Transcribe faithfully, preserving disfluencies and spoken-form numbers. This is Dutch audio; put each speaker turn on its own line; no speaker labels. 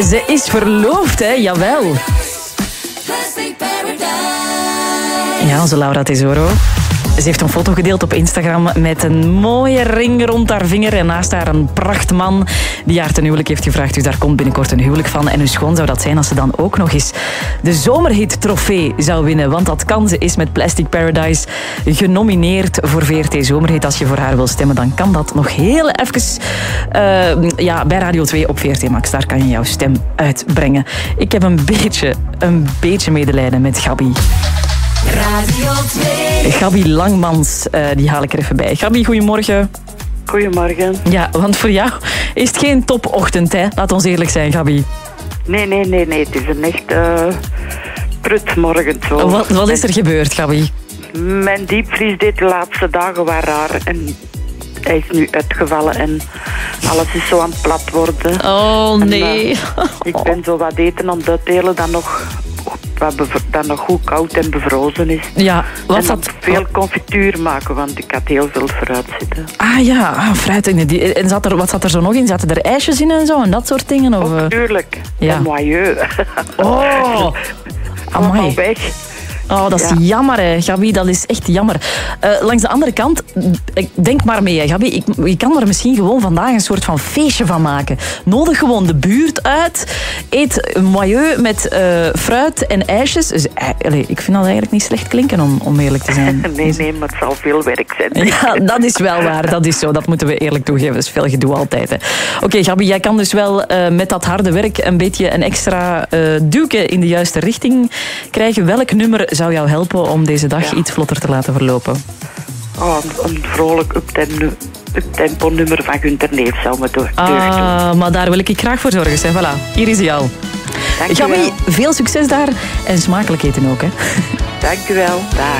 Ze is verloofd, hè? Jawel. Ja, onze Laura Tesoro. Ze heeft een foto gedeeld op Instagram met een mooie ring rond haar vinger en naast haar een prachtman die haar ten huwelijk heeft gevraagd. Dus daar komt binnenkort een huwelijk van. En hoe schoon zou dat zijn als ze dan ook nog eens de zomerhit trofee zou winnen. Want dat kan ze, is met Plastic Paradise genomineerd voor V R T Zomerhit. Als je voor haar wil stemmen, dan kan dat nog heel even uh, ja, bij Radio twee op V R T Max. Daar kan je jouw stem uitbrengen. Ik heb een beetje, een beetje medelijden met Gabi. Radio twee. Gabi Langmans, uh, die haal ik er even bij. Gabi, goedemorgen.
Goedemorgen.
Ja, want voor jou is het geen topochtend, hè? Laat ons eerlijk zijn, Gabi.
Nee, nee, nee, nee. Het is een echt uh, prutmorgen zo.
Wat, wat is er gebeurd, Gabi?
Mijn diepvries deed de laatste dagen waar raar en hij is nu uitgevallen en alles is zo aan het plat worden.
Oh, nee. En, uh,
ik ben zo wat eten aan het uitdelen dat nog... dat nog goed koud en bevrozen is.
Ja, wat
en dan
dat...
veel confituur maken, want ik had heel veel fruit zitten.
Ah ja, ah, fruit. En zat er, wat zat er zo nog in? Zaten er ijsjes in en zo en dat soort dingen? Of...
Ook, tuurlijk.
Ja.
En moyeu.
Oh, amai.
weg.
Oh, dat is ja. jammer, hè, Gabi. Dat is echt jammer. Uh, langs de andere kant, denk maar mee, hè, Gabi. Ik, je kan er misschien gewoon vandaag een soort van feestje van maken. Nodig gewoon de buurt uit. Eet een moyeu met uh, fruit en ijsjes. Dus, uh, allez, ik vind dat eigenlijk niet slecht klinken, om, om eerlijk te zijn.
Nee, nee, maar het zal veel werk zijn.
Ja, dat is wel waar. Dat is zo. Dat moeten we eerlijk toegeven. Dat is veel gedoe altijd. Oké, okay, Gabi, jij kan dus wel uh, met dat harde werk een beetje een extra uh, duwke in de juiste richting krijgen. Welk nummer zou jou helpen om deze dag ja. iets vlotter te laten verlopen?
Oh, een, een vrolijk up-tempo nummer van Gunther Neef zou me deugd doen.
Ah, maar daar wil ik graag voor zorgen. Hè. Voilà, hier is hij al. Gabi, veel succes daar en smakelijk eten ook. Hè.
Dank u wel. Dag.